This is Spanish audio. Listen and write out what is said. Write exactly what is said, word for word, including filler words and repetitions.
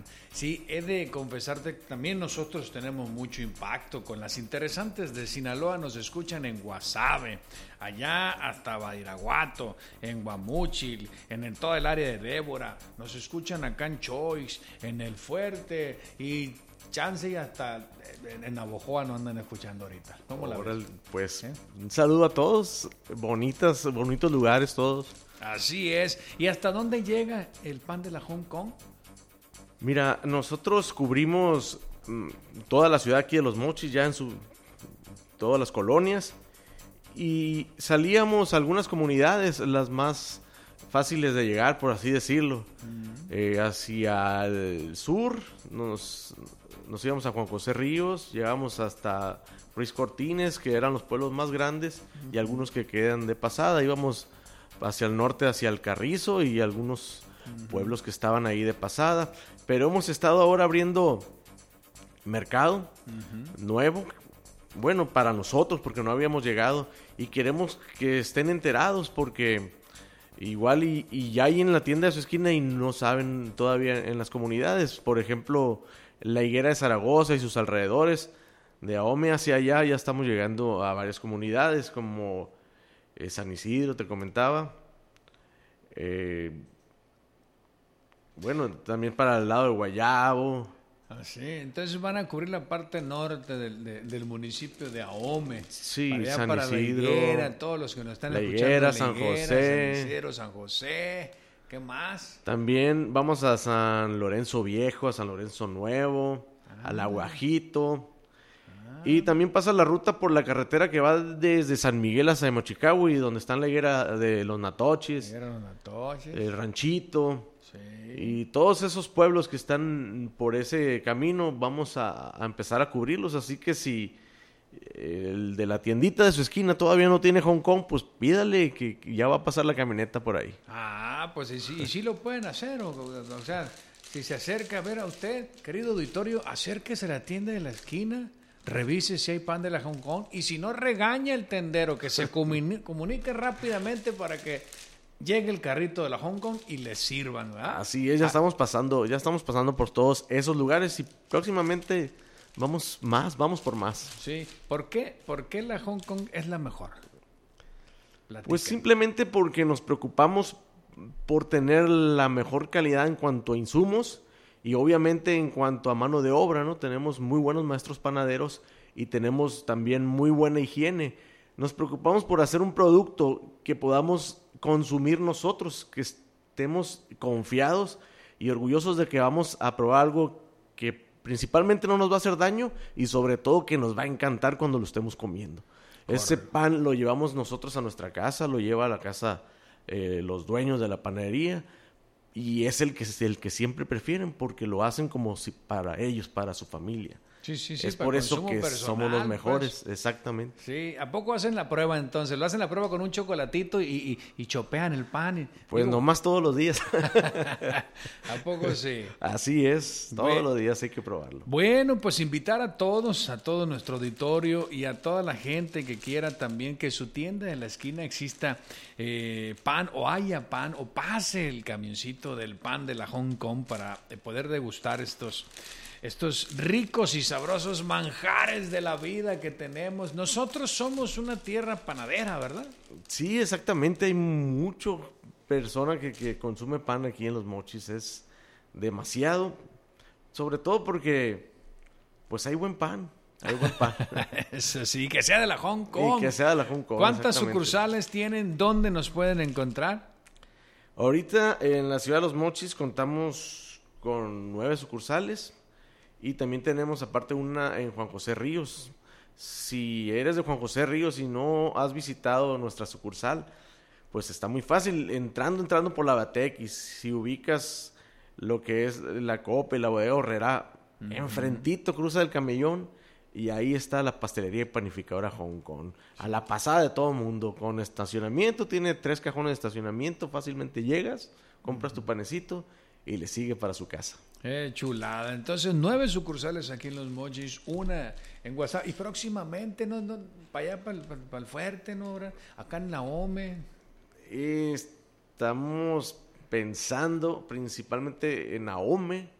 Sí, he de confesarte que también nosotros tenemos mucho impacto con las interesantes de Sinaloa. Nos escuchan en Guasave, allá hasta Badiraguato, en Guamúchil, en, en toda el área de Débora. Nos escuchan acá en Choix, en El Fuerte y chance y hasta en, en Navojoa nos andan escuchando ahorita. ¿Cómo la ves? Pues ¿Eh? un saludo a todos, bonitas, bonitos lugares todos. Así es. ¿Y hasta dónde llega el pan de la Hong Kong? Mira, nosotros cubrimos mm, toda la ciudad aquí de Los Mochis, ya en su todas las colonias, y salíamos a algunas comunidades, las más fáciles de llegar, por así decirlo. Mm. Eh, hacia el sur, nos, nos íbamos a Juan José Ríos, llegamos hasta Ruiz Cortines, que eran los pueblos más grandes, mm. y algunos que quedan de pasada. Íbamos hacia el norte, hacia el Carrizo, y algunos uh-huh. pueblos que estaban ahí de pasada. Pero hemos estado ahora abriendo mercado uh-huh. nuevo, bueno, para nosotros, porque no habíamos llegado, y queremos que estén enterados, porque igual y, y ya hay en la tienda de su esquina y no saben todavía en las comunidades. Por ejemplo, la Higuera de Zaragoza y sus alrededores, de Ahome hacia allá ya estamos llegando a varias comunidades, como eh, San Isidro, te comentaba. Eh, bueno, también para el lado de Guayabo. Así, entonces van a cubrir la parte norte del, de, del municipio de Ahome. Sí, para allá, San para Isidro. La Higuera, todos los que nos están La escuchando. Higuera, La San Higuera, José. San Isidro, San José. ¿Qué más? También vamos a San Lorenzo Viejo, a San Lorenzo Nuevo, ah. al Aguajito. Ah. Y también pasa la ruta por la carretera que va desde San Miguel hasta Mochicahui, donde está la Higuera de los Natoches. La Higuera de los Natoches. El Ranchito. Sí. Y todos esos pueblos que están por ese camino, vamos a, a empezar a cubrirlos. Así que si el de la tiendita de su esquina todavía no tiene Hong Kong, pues pídale que ya va a pasar la camioneta por ahí. Ah, pues y sí, y sí lo pueden hacer. O, o sea, si se acerca a ver a usted, querido auditorio, acérquese a la tienda de la esquina, revise si hay pan de la Hong Kong, y si no, regaña el tendero, que se comunique, comunique rápidamente para que llegue el carrito de la Hong Kong y le sirvan, ¿verdad? Así es, ya ah. estamos pasando, ya estamos pasando por todos esos lugares y próximamente vamos más, vamos por más. Sí, ¿por qué? ¿Por qué la Hong Kong es la mejor? Platícame. Pues simplemente porque nos preocupamos por tener la mejor calidad en cuanto a insumos y obviamente en cuanto a mano de obra, ¿no? Tenemos muy buenos maestros panaderos y tenemos también muy buena higiene. Nos preocupamos por hacer un producto que podamos consumir nosotros, que estemos confiados y orgullosos de que vamos a probar algo que principalmente no nos va a hacer daño y sobre todo que nos va a encantar cuando lo estemos comiendo. Correcto. Ese pan lo llevamos nosotros a nuestra casa, lo lleva a la casa eh, los dueños de la panadería y es el que, el que siempre prefieren porque lo hacen como si para ellos, para su familia. Sí, sí, sí, es por eso que personal, somos los mejores, pues. Exactamente. Sí, ¿a poco hacen la prueba entonces? ¿Lo hacen la prueba con un chocolatito y, y, y chopean el pan? Y, pues digo, nomás todos los días. ¿A poco sí? Así es, todos bueno, los días hay que probarlo. Bueno, pues invitar a todos, a todo nuestro auditorio y a toda la gente que quiera también que su tienda en la esquina exista eh, pan o haya pan o pase el camioncito del pan de la Hong Kong para poder degustar estos... estos ricos y sabrosos manjares de la vida que tenemos. Nosotros somos una tierra panadera, ¿verdad? Sí, exactamente. Hay mucha persona que, que consume pan aquí en Los Mochis. Es demasiado. Sobre todo porque, pues hay buen pan. Hay buen pan. Eso sí, que sea de la Hong Kong. Y que sea de la Hong Kong. ¿Cuántas sucursales tienen? ¿Dónde nos pueden encontrar? Ahorita en la ciudad de Los Mochis contamos con nueve sucursales. Y también tenemos aparte una en Juan José Ríos. Si eres de Juan José Ríos y no has visitado nuestra sucursal, pues está muy fácil. Entrando, entrando por la Batec, y si ubicas lo que es la Copa y la Bodega Horrera, uh-huh. enfrentito cruza el Camellón y ahí está la pastelería y panificadora Hong Kong. A la pasada de todo mundo, con estacionamiento, tiene tres cajones de estacionamiento, fácilmente llegas, compras uh-huh. tu panecito y le sigue para su casa. Eh, chulada. Entonces, nueve sucursales aquí en Los Mochis, una en WhatsApp y próximamente, ¿no? no para allá, para el, para, para el Fuerte, ¿no? Acá en Ahome. Estamos pensando principalmente en Ahome,